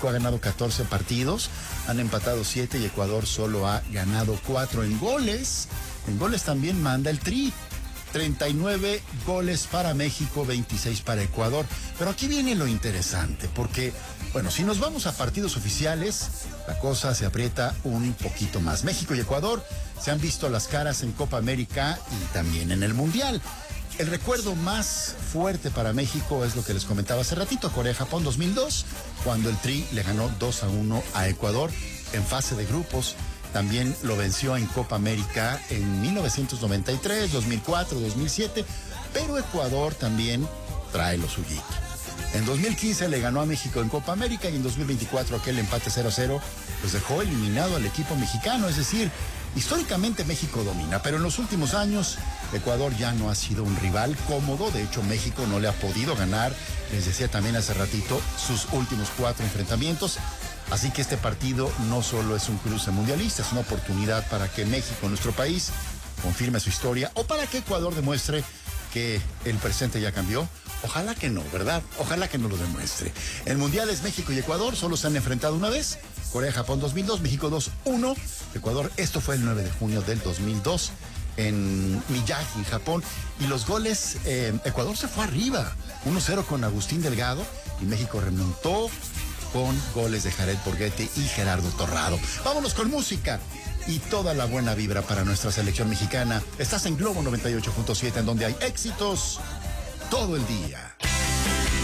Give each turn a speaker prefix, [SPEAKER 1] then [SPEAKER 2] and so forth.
[SPEAKER 1] México ha ganado 14 partidos, han empatado 7 y Ecuador solo ha ganado 4 en goles. En goles también manda el Tri. 39 goles para México, 26 para Ecuador. Pero aquí viene lo interesante, porque, bueno, si nos vamos a partidos oficiales, la cosa se aprieta un poquito más. México y Ecuador se han visto las caras en Copa América y también en el Mundial. El recuerdo más fuerte para México es lo que les comentaba hace ratito, Corea-Japón 2002, cuando el Tri le ganó 2-1 a Ecuador en fase de grupos. También lo venció en Copa América en 1993, 2004, 2007, pero Ecuador también trae lo suyito. En 2015 le ganó a México en Copa América y en 2024 aquel empate 0-0 pues dejó eliminado al equipo mexicano. Es decir, históricamente México domina, pero en los últimos años Ecuador ya no ha sido un rival cómodo. De hecho, México no le ha podido ganar, les decía también hace ratito, sus últimos 4 enfrentamientos. Así que este partido no solo es un cruce mundialista, es una oportunidad para que México, nuestro país, confirme su historia o para que Ecuador demuestre que el presente ya cambió. Ojalá que no, ¿verdad? Ojalá que no lo demuestre. En mundiales, México y Ecuador solo se han enfrentado una vez. Corea-Japón 2002, México 2-1. Ecuador, esto fue el 9 de junio del 2002 en Miyagi, en Japón. Y los goles, Ecuador se fue arriba, 1-0 con Agustín Delgado y México remontó con goles de Jared Borghetti y Gerardo Torrado. Vámonos con música y toda la buena vibra para nuestra selección mexicana. Estás en Globo 98.7, en donde hay éxitos todo el día.